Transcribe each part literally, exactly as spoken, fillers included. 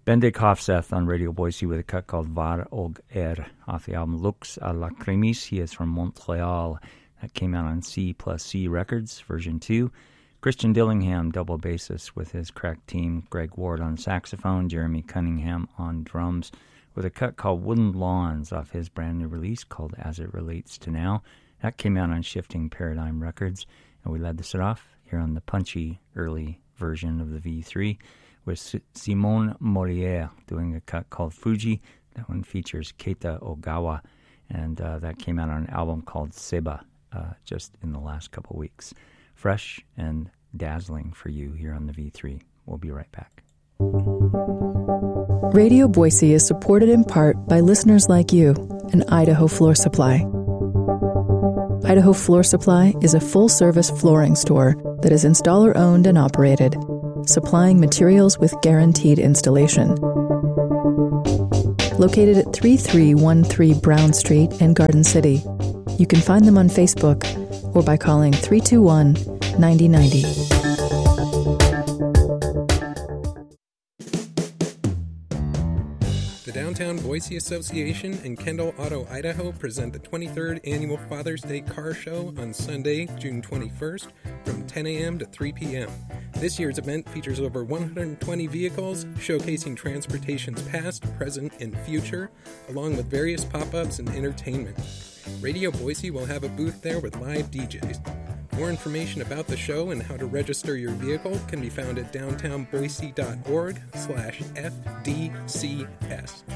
Bendik Hofseth on Radio Boise with a cut called Var og Er off the album Lux à la Cremis. He is from Montreal. That came out on C plus C Records, version two. Christian Dillingham, double bassist with his crack team. Greg Ward on saxophone. Jeremy Cunningham on drums with a cut called Wooden Lawns off his brand new release called As It Relates to Now. That came out on Shifting Paradigm Records. And we led the set off here on the punchy early version of the V three with Simone Morier doing a cut called Fuji. That one features Keita Ogawa, and uh, that came out on an album called Seba uh, just in the last couple weeks. Fresh and dazzling for you here on the V three. We'll be right back. Radio Boise is supported in part by listeners like you and Idaho Floor Supply. Idaho Floor Supply is a full-service flooring store that is installer-owned and operated, supplying materials with guaranteed installation. Located at thirty-three thirteen Brown Street in Garden City, you can find them on Facebook or by calling three two one, nine zero nine zero. The Downtown Boise Association and Kendall Auto Idaho present the twenty-third Annual Father's Day Car Show on Sunday, June twenty-first from ten a.m. to three p.m. This year's event features over one hundred twenty vehicles showcasing transportation's past, present, and future, along with various pop-ups and entertainment. Radio Boise will have a booth there with live D Js. More information about the show and how to register your vehicle can be found at downtownboise.org slash FDCS.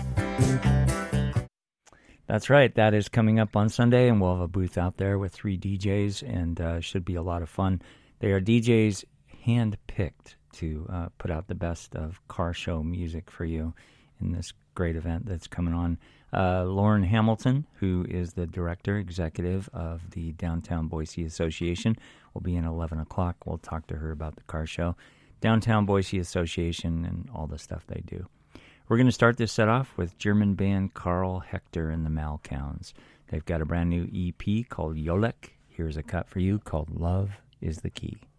That's right. That is coming up on Sunday, and we'll have a booth out there with three D Js, and uh, should be a lot of fun. They are D Js hand-picked to uh, put out the best of car show music for you in this great event that's coming on. Uh, Lauren Hamilton, who is the director executive of the Downtown Boise Association, will be in eleven o'clock. We'll talk to her about the car show, Downtown Boise Association, and all the stuff they do. We're going to start this set off with German band Karl Hector and the Malcowns. They've got a brand new E P called Yolek. Here's a cut for you called Love is the Key.